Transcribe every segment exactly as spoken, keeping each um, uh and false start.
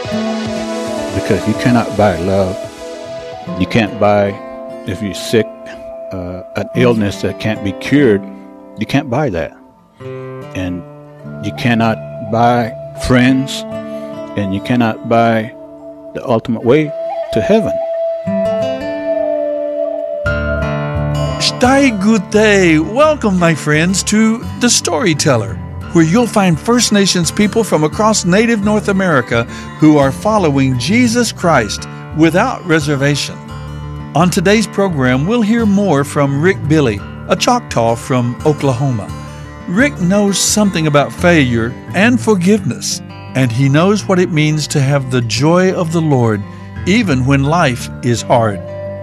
because you cannot buy love. You can't buy, if you're sick, uh, an illness that can't be cured. You can't buy that. And you cannot buy friends, and you cannot buy the ultimate way to heaven. Stai Gute. Welcome, my friends, to The Storyteller, where you'll find First Nations people from across native North America who are following Jesus Christ without reservation. On today's program, we'll hear more from Rick Billy, a Choctaw from Oklahoma. Rick knows something about failure and forgiveness, and he knows what it means to have the joy of the Lord, even when life is hard.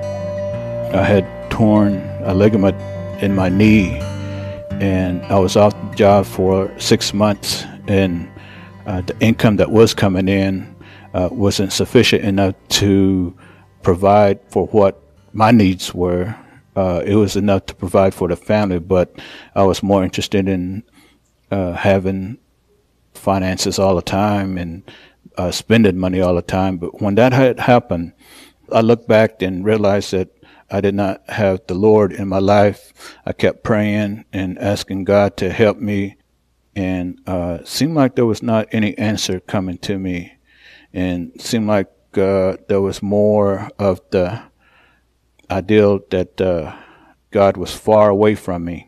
I had torn a ligament in my knee, and I was off the job for six months, and uh, the income that was coming in uh, wasn't sufficient enough to provide for what my needs were. Uh, it was enough to provide for the family, but I was more interested in uh, having finances all the time and uh, spending money all the time. But when that had happened, I looked back and realized that I did not have the Lord in my life. I kept praying and asking God to help me, and uh, it seemed like there was not any answer coming to me, and it seemed like uh, there was more of the ideal that uh, God was far away from me.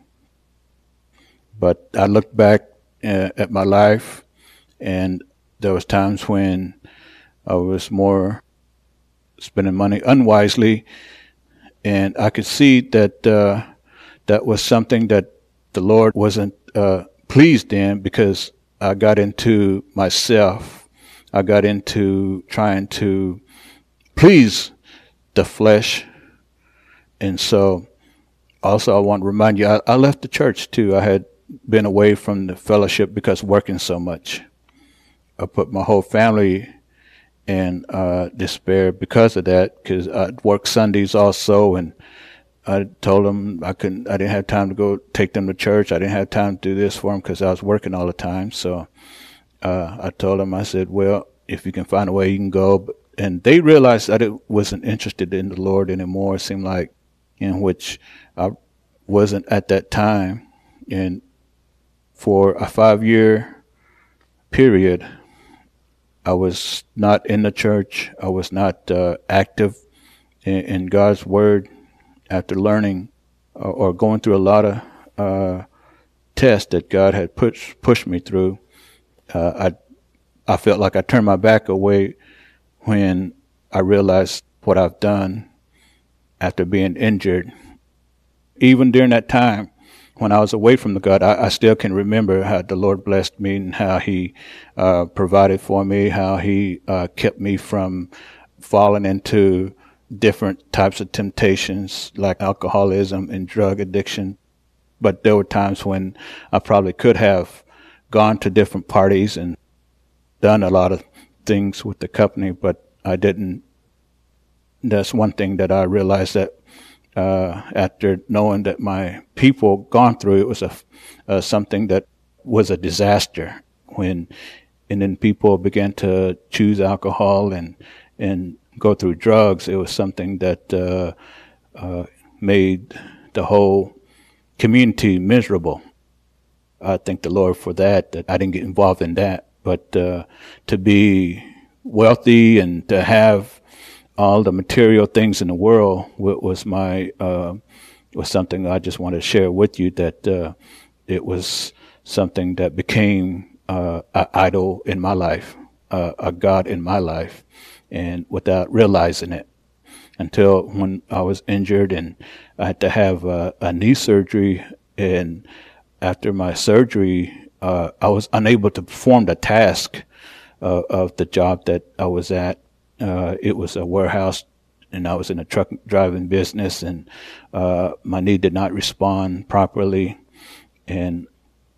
But I looked back uh, at my life, and there was times when I was more spending money unwisely, and I could see that uh, that was something that the Lord wasn't uh, pleased in, because I got into myself. I got into trying to please the flesh. And so also I want to remind you, I, I left the church too. I had been away from the fellowship because working so much. I put my whole family in uh, despair because of that, because I worked Sundays also, and I told them I couldn't, I didn't have time to go take them to church. I didn't have time to do this for them because I was working all the time. So uh, I told them, I said, well, if you can find a way, you can go. But, and they realized that I wasn't interested in the Lord anymore. It seemed like, in which I wasn't at that time. And for a five-year period, I was not in the church. I was not uh, active in, in God's Word. After learning uh, or going through a lot of uh, tests that God had pushed pushed me through, uh, I I felt like I turned my back away when I realized what I've done after being injured. Even during that time, when I was away from the God, I, I still can remember how the Lord blessed me and how He uh, provided for me, how He uh, kept me from falling into different types of temptations like alcoholism and drug addiction. But there were times when I probably could have gone to different parties and done a lot of things with the company, but I didn't. That's one thing that I realized, that uh, after knowing that my people gone through, it was a uh, something that was a disaster. When and then people began to choose alcohol and and go through drugs, it was something that uh, uh, made the whole community miserable. I thank the Lord for that, that I didn't get involved in that. But uh, to be wealthy and to have all the material things in the world was my uh, was something I just wanted to share with you, that uh, it was something that became uh, an idol in my life, uh, a God in my life, and without realizing it, until when I was injured and I had to have a, a knee surgery. And after my surgery, uh, I was unable to perform the task uh, of the job that I was at. Uh, it was a warehouse, and I was in a truck driving business, and uh, my knee did not respond properly. And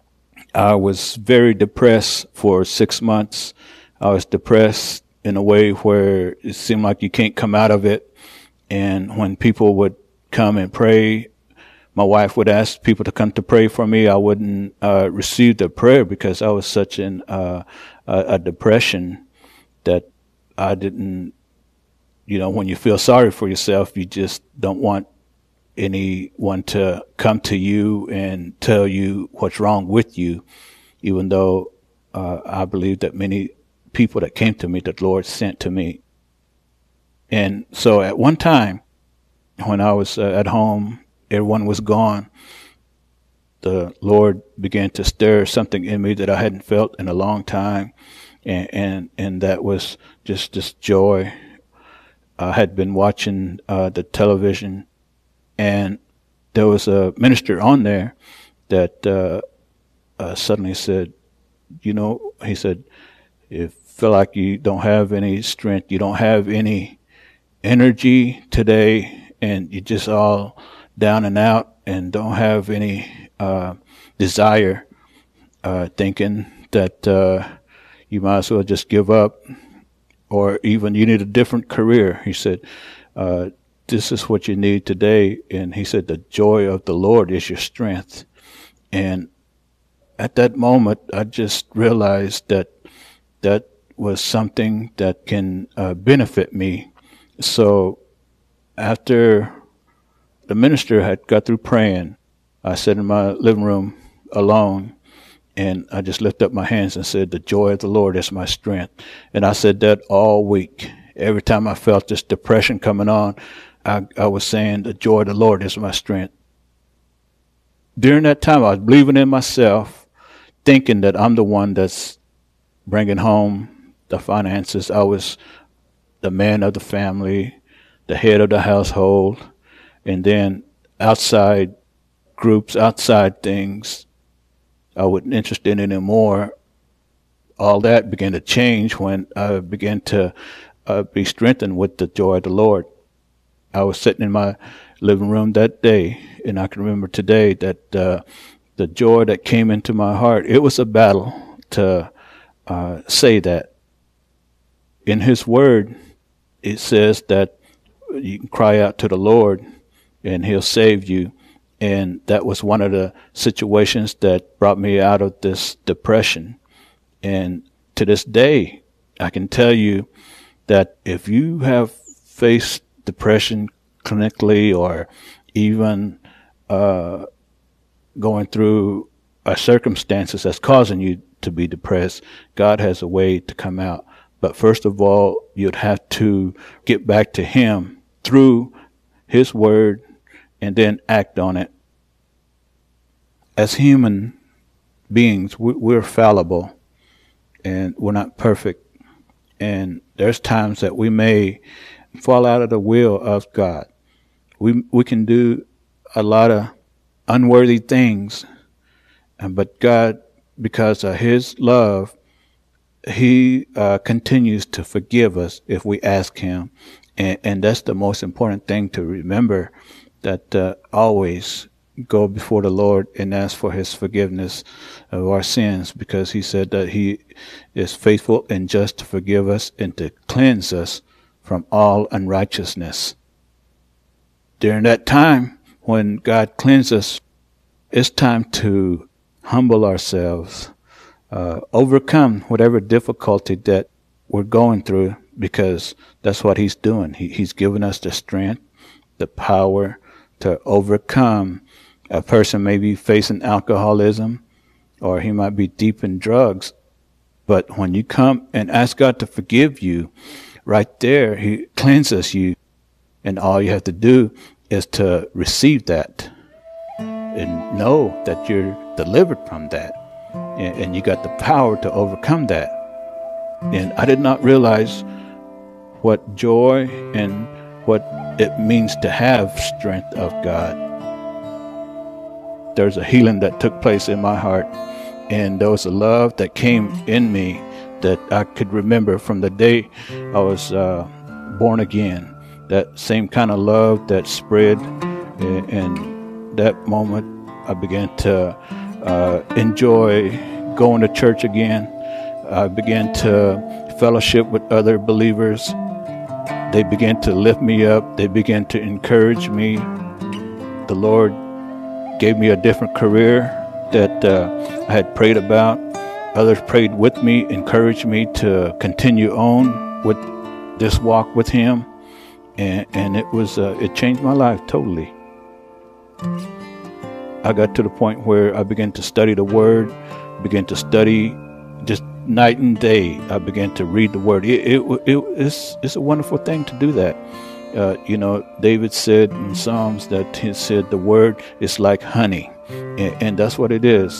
I was very depressed for six months. I was depressed in a way where it seemed like you can't come out of it. And when people would come and pray, my wife would ask people to come to pray for me. I wouldn't uh, receive the prayer because I was such in uh, a, a depression that I didn't, you know, when you feel sorry for yourself, you just don't want anyone to come to you and tell you what's wrong with you, even though uh, I believe that many people that came to me, the Lord sent to me. And so at one time, when I was uh, at home, everyone was gone, the Lord began to stir something in me that I hadn't felt in a long time. And, and, and that was just this joy. I had been watching uh, the television, and there was a minister on there that uh, uh, suddenly said, you know, he said, you feel like you don't have any strength, you don't have any energy today, and you're just all down and out and don't have any uh, desire, uh, thinking that uh, you might as well just give up, or even you need a different career. He said, uh, this is what you need today. And he said, the joy of the Lord is your strength. And at that moment, I just realized that that was something that can uh, benefit me. So after the minister had got through praying, I sat in my living room alone, and I just lifted up my hands and said, the joy of the Lord is my strength. And I said that all week. Every time I felt this depression coming on, I, I was saying, the joy of the Lord is my strength. During that time, I was believing in myself, thinking that I'm the one that's bringing home the finances. I was the man of the family, the head of the household, and then outside groups, outside things, I wasn't interested in anymore. All that began to change when I began to uh, be strengthened with the joy of the Lord. I was sitting in my living room that day, and I can remember today that uh, the joy that came into my heart, it was a battle to uh, say that. In His Word, it says that you can cry out to the Lord and He'll save you. And that was one of the situations that brought me out of this depression. And to this day, I can tell you that if you have faced depression clinically, or even uh, going through a circumstances that's causing you to be depressed, God has a way to come out. But first of all, you'd have to get back to Him through His Word and then act on it. As human beings, we're fallible and we're not perfect. And there's times that we may fall out of the will of God. We we can do a lot of unworthy things, but God, because of His love, He uh, continues to forgive us if we ask Him. And, and that's the most important thing to remember, that uh, always go before the Lord and ask for His forgiveness of our sins, because He said that He is faithful and just to forgive us and to cleanse us from all unrighteousness. During that time when God cleanses us, it's time to humble ourselves, uh, overcome whatever difficulty that we're going through, because that's what He's doing. He, he's given us the strength, the power to overcome. A person may be facing alcoholism, or he might be deep in drugs. But when you come and ask God to forgive you, right there, He cleanses you. And all you have to do is to receive that and know that you're delivered from that. And, and you got the power to overcome that. And I did not realize what joy and what it means to have strength of God. There's a healing that took place in my heart, and there was a love that came in me that I could remember from the day I was uh, born again. That same kind of love that spread, and, and that moment I began to uh, enjoy going to church again. I began to fellowship with other believers. They began to lift me up. They began to encourage me. The Lord gave me a different career that uh, I had prayed about. Others prayed with me, encouraged me to continue on with this walk with him, and, and it was uh, it changed my life totally. I got to the point where I began to study the Word, began to study just night and day. I began to read the Word. It, it, it, it's, it's a wonderful thing to do that. Uh, you know, David said in Psalms that he said the Word is like honey, and, and that's what it is.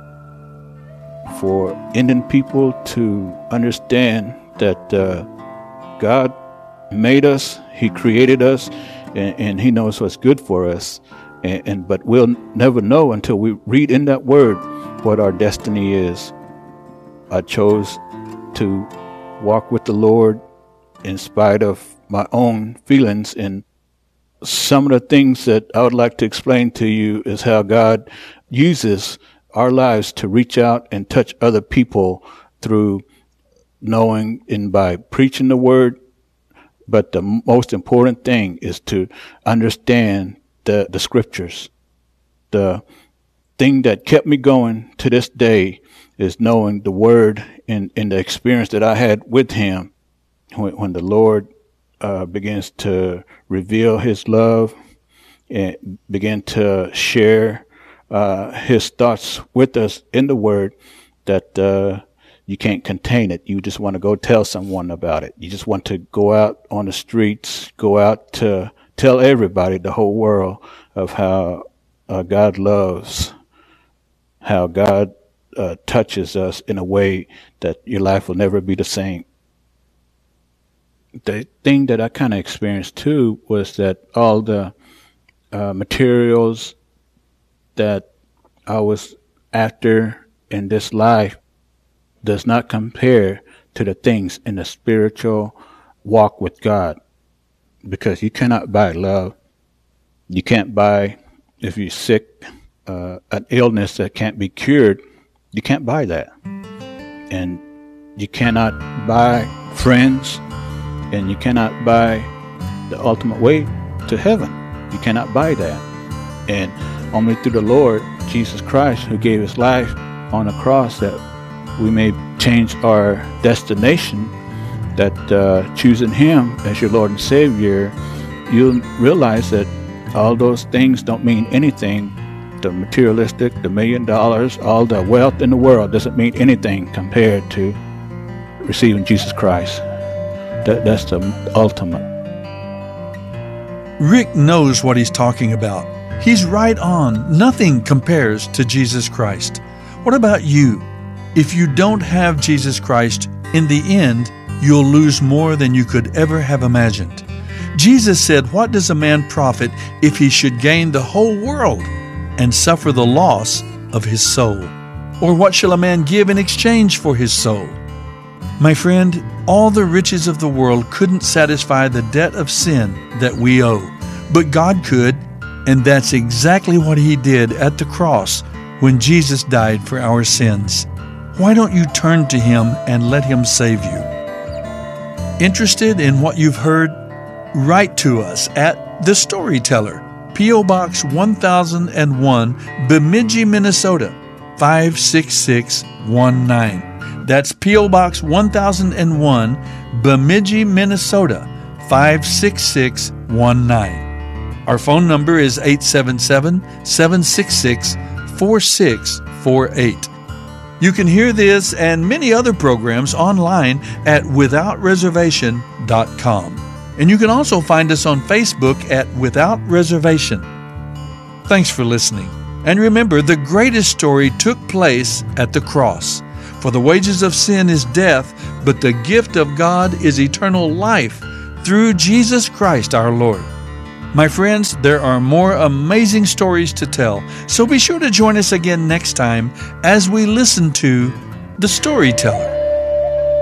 For Indian people to understand that uh, God made us, He created us, and, and He knows what's good for us. And, and but we'll never know until we read in that Word what our destiny is. I chose to walk with the Lord in spite of my own feelings, and some of the things that I would like to explain to you is how God uses our lives to reach out and touch other people through knowing and by preaching the Word. But the most important thing is to understand the, the Scriptures. The thing that kept me going to this day is knowing the Word and, and the experience that I had with Him when, when the Lord uh, begins to reveal His love and begin to share uh, His thoughts with us in the Word, that uh, you can't contain it. You just want to go tell someone about it. You just want to go out on the streets, go out to tell everybody, the whole world, of how uh, God loves, how God uh, touches us in a way that your life will never be the same. The thing that I kind of experienced too was that all the uh, materials that I was after in this life does not compare to the things in the spiritual walk with God. Because you cannot buy love. You can't buy, if you're sick, uh, an illness that can't be cured. You can't buy that. And you cannot buy friends, and you cannot buy the ultimate way to heaven. You cannot buy that. And only through the Lord Jesus Christ, who gave His life on the cross, that we may change our destination, that uh, choosing Him as your Lord and Savior, you'll realize that all those things don't mean anything. The materialistic, the million dollars, all the wealth in the world doesn't mean anything compared to receiving Jesus Christ. That, that's the ultimate. Rick knows what he's talking about. He's right on. Nothing compares to Jesus Christ. What about you? If you don't have Jesus Christ, in the end, you'll lose more than you could ever have imagined. Jesus said, "What does a man profit if he should gain the whole world and suffer the loss of his soul? Or what shall a man give in exchange for his soul?" My friend, all the riches of the world couldn't satisfy the debt of sin that we owe. But God could, and that's exactly what He did at the cross when Jesus died for our sins. Why don't you turn to Him and let Him save you? Interested in what you've heard? Write to us at The Storyteller, P O Box one thousand one, Bemidji, Minnesota, five six six one nine. That's P O Box one thousand one, Bemidji, Minnesota, five six six one nine. Our phone number is eight seven seven, seven six six, four six four eight. You can hear this and many other programs online at without reservation dot com. And you can also find us on Facebook at Without Reservation. Thanks for listening. And remember, the greatest story took place at the cross. For the wages of sin is death, but the gift of God is eternal life through Jesus Christ our Lord. My friends, there are more amazing stories to tell, so be sure to join us again next time as we listen to The Storyteller.